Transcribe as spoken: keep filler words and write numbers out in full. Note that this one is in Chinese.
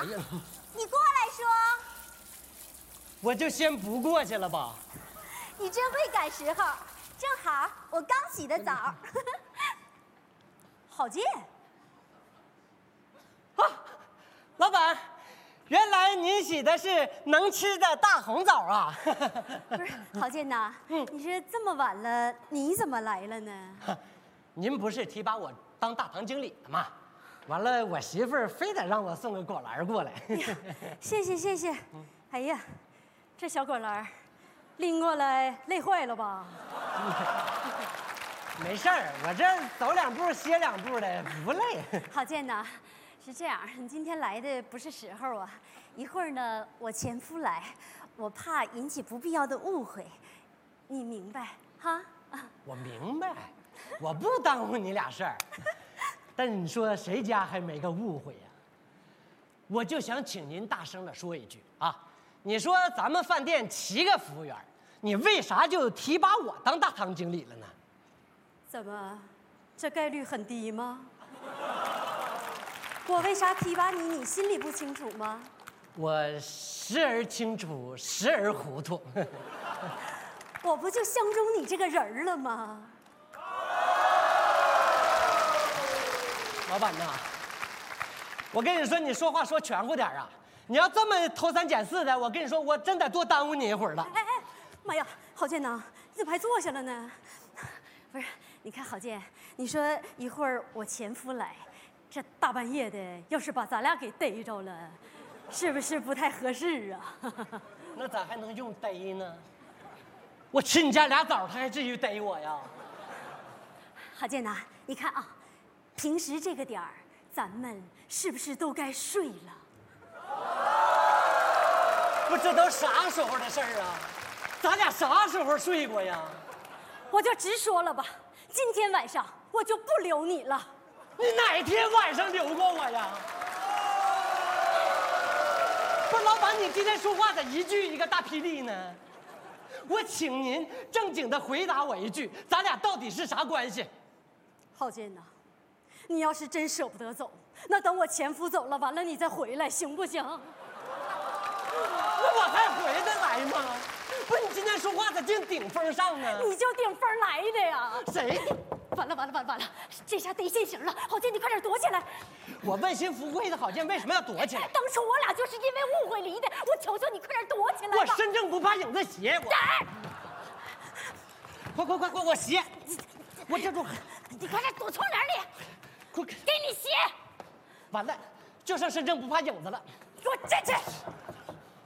哎呀， 你过来说。 我就先不过去了吧。 你真会赶时候，正好我刚洗的澡。郝建。 啊，老板。原来您洗的是能吃的大红枣啊！ 不是，郝建呐，嗯，你说这么晚了，你怎么来了呢？ 您不是提拔我当大堂经理的吗？完了，我媳妇儿非得让我送个果篮过来。 谢谢谢谢。哎呀，这小果篮拎过来累坏了吧？ 没事儿，我这走两步歇两步的，不累。 郝建呐。是这样，你今天来的不是时候啊！一会儿呢，我前夫来，我怕引起不必要的误会，你明白哈？ 我明白，我不耽误你俩事儿。但你说谁家还没个误会呀？我就想请您大声的说一句啊！你说咱们饭店七个服务员，你为啥就提拔我当大堂经理了呢？ 怎么，这概率很低吗？我为啥提拔你？你心里不清楚吗？ 我时而清楚，时而糊涂。 我不就相中你这个人了吗？ 老板呐，我跟你说，你说话说全乎点啊！你要这么偷三拣四的，我跟你说，我真得多耽误你一会儿了。 哎哎，妈呀，郝建呐，你怎么还坐下了呢？不是，你看郝建，你说一会儿我前夫来。这大半夜的，要是把咱俩给逮着了，是不是不太合适啊？ 那咋还能用逮呢？我吃你家俩枣，他还至于逮我呀？ 郝建呐，你看啊，平时这个点儿，咱们是不是都该睡了？ 不，这都啥时候的事儿啊？咱俩啥时候睡过呀？ 我就直说了吧，今天晚上我就不留你了。 你哪天晚上留过我呀？不是，老板，你今天说话咋一句一个大霹雳呢？我请您正经的回答我一句，咱俩到底是啥关系？ 郝建呐，你要是真舍不得走，那等我前夫走了，完了你再回来，行不行？ 那我还回得来吗？不是，你今天说话咋净顶风上呢？ 你就顶风来的呀？ 谁？ 完了完了完了完了！这下得现行了，郝建，你快点躲起来！ 我问心无愧的郝建为什么要躲起来？ 当初我俩就是因为误会离的，我求求你快点躲起来吧！ 我身正不怕影子斜，我。快快快快，我鞋！我这住！ 你快点躲窗帘里！ 快给你鞋！ 完了，就剩身正不怕影子了。 给我站起！